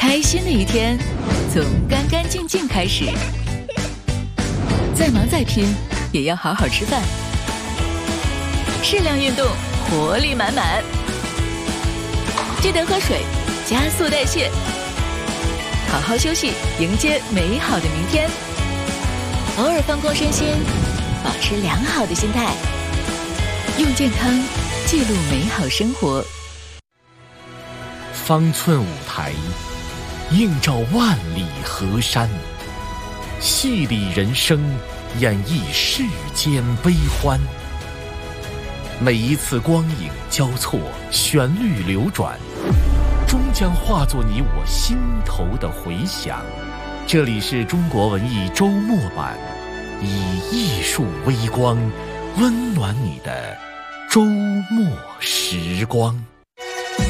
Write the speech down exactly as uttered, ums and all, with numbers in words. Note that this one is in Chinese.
开心的一天从干干净净开始，再忙再拼也要好好吃饭，适量运动，活力满满。记得喝水，加速代谢，好好休息，迎接美好的明天。偶尔放空身心，保持良好的心态，用健康记录美好生活。 方寸舞台映照万里河山，戏里人生，演绎世间悲欢。每一次光影交错，旋律流转，终将化作你我心头的回响。这里是中国文艺周末版，以艺术微光温暖你的周末时光。